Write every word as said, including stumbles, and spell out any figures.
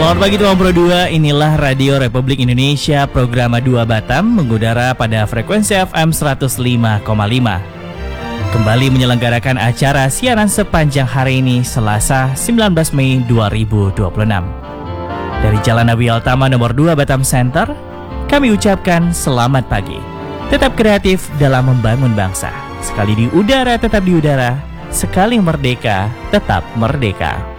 Selamat pagi Tuan Pro dua, inilah Radio Republik Indonesia, program dua Batam mengudara pada frekuensi F M seratus lima koma lima. Kembali menyelenggarakan acara siaran sepanjang hari ini Selasa sembilan belas Mei dua ribu dua puluh enam. Dari Jalan Nabi Altama nomor dua Batam Center, kami ucapkan selamat pagi. Tetap kreatif dalam membangun bangsa. Sekali di udara tetap di udara, sekali merdeka tetap merdeka.